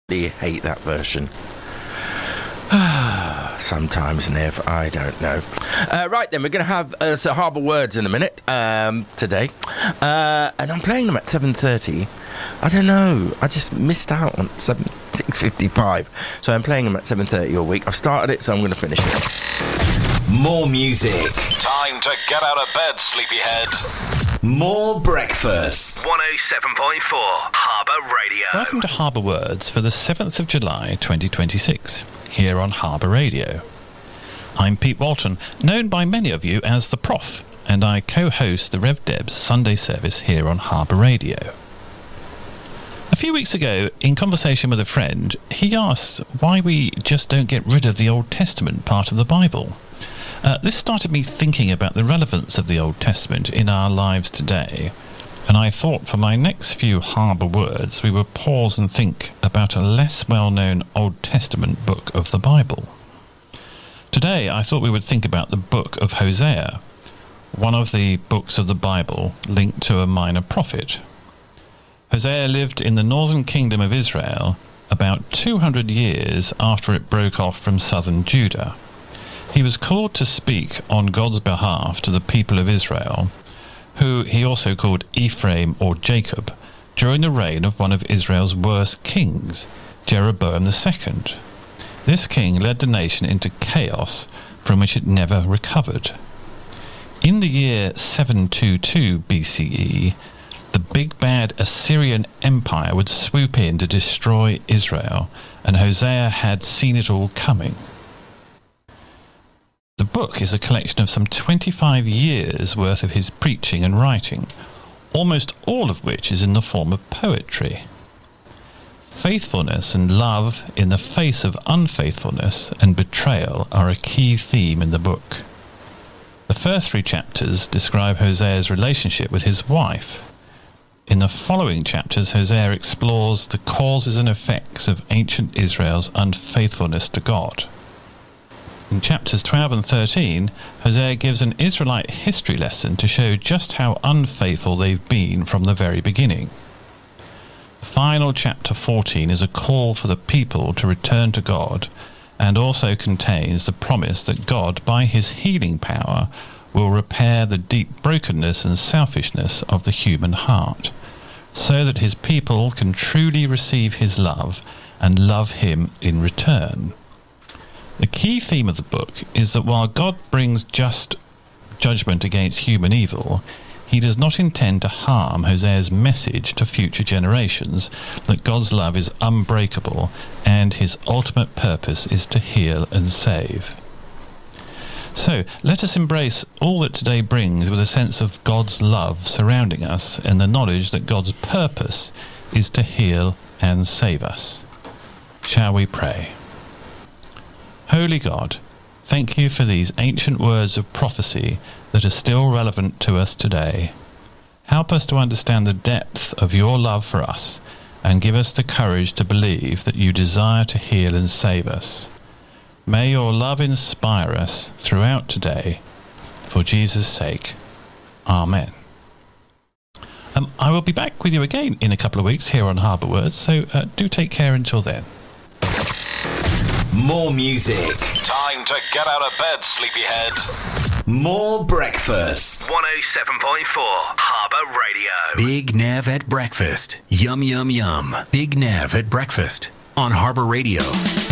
hate that version. Sometimes, Nev, I don't know. Right then, we're going to have some Harbour Words in a minute today. And I'm playing them at 7:30. I don't know. I just missed out on 6:55. So I'm playing them at 7:30 all week. I've started it, so I'm going to finish it. More music. Time to get out of bed, sleepyhead. More breakfast. 107.4 Harbour Radio. Welcome to Harbour Words for the 7th of July 2026, here on Harbour Radio. I'm Pete Walton, known by many of you as the Prof, and I co-host the Rev Deb's Sunday service here on Harbour Radio. A few weeks ago, in conversation with a friend, he asked why we just don't get rid of the Old Testament part of the Bible. This started me thinking about the relevance of the Old Testament in our lives today, and I thought for my next few Harbour Words we would pause and think about a less well-known Old Testament book of the Bible. Today I thought we would think about the book of Hosea, one of the books of the Bible linked to a minor prophet. Hosea lived in the northern kingdom of Israel about 200 years after it broke off from southern Judah. He was called to speak on God's behalf to the people of Israel, who he also called Ephraim or Jacob, during the reign of one of Israel's worst kings, Jeroboam II. This king led the nation into chaos from which it never recovered. In the year 722 BCE, the big bad Assyrian Empire would swoop in to destroy Israel, and Hosea had seen it all coming. The book is a collection of some 25 years' worth of his preaching and writing, almost all of which is in the form of poetry. Faithfulness and love in the face of unfaithfulness and betrayal are a key theme in the book. The first 3 chapters describe Hosea's relationship with his wife. In the following chapters, Hosea explores the causes and effects of ancient Israel's unfaithfulness to God. In chapters 12 and 13, Hosea gives an Israelite history lesson to show just how unfaithful they've been from the very beginning. The final chapter 14 is a call for the people to return to God, and also contains the promise that God, by his healing power, will repair the deep brokenness and selfishness of the human heart, so that his people can truly receive his love and love him in return. The key theme of the book is that while God brings just judgment against human evil, he does not intend to harm Hosea's message to future generations that God's love is unbreakable and his ultimate purpose is to heal and save. So let us embrace all that today brings with a sense of God's love surrounding us and the knowledge that God's purpose is to heal and save us. Shall we pray? Holy God, thank you for these ancient words of prophecy that are still relevant to us today. Help us to understand the depth of your love for us and give us the courage to believe that you desire to heal and save us. May your love inspire us throughout today. For Jesus' sake. Amen. I will be back with you again in a couple of weeks here on Harbour Words, so do take care until then. More music. Time to get out of bed, sleepyhead. More breakfast. 107.4 Harbour Radio. Big Nev at breakfast. Yum, yum, yum. Big Nev at breakfast on Harbour Radio.